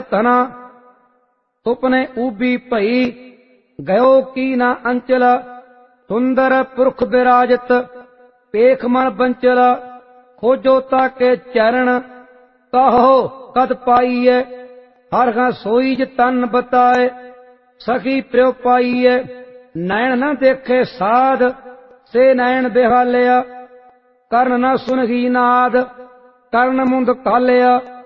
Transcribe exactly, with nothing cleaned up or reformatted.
ਧਨਾ ਸੁਪਨੇ ਊਬੀ ਭਈ ਗਇਓ ਕੀ ਨਾ ਅੰਚਲ ਸੁੰਦਰ ਪੁਰਖ ਬਿਰਾਜਤ ਪੇਖ ਮਨ ਬੰਚਲ ਖੋਜੋ ਤਾਕੇ ਚਰਨ ਕਹੋ ਕਦ ਪਾਈਐ ਹਰ ਗਾ ਸੋਈ ਜ ਤਨ ਬਤਾਏ ਸਖੀ ਪ੍ਰਿਉ ਪਾਈਐ ਨੈਣ ਨਾ ਦੇਖੇ ਸਾਧ ਸੇ ਨੈਣ ਬਿਹਾਲਿਆ ਕਰਨ ਨਾ ਸੁਨਗੀ ਨਾਦ ਕਰਨ ਮੁੰਦ ਕਾਲਿਆ